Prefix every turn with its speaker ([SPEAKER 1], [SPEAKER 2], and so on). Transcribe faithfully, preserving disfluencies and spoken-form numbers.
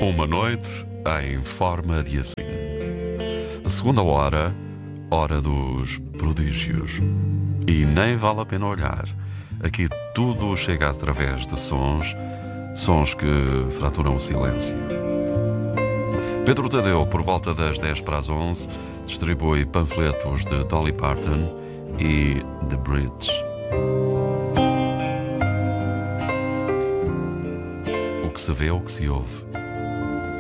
[SPEAKER 1] Uma noite em forma de assim. A segunda hora, hora dos prodígios. E nem vale a pena olhar. Aqui tudo chega através de sons, sons que fraturam o silêncio. Pedro Tadeu, por volta das dez para as onze, distribui panfletos de Dolly Parton e The Bridge. O que se vê é o que se ouve.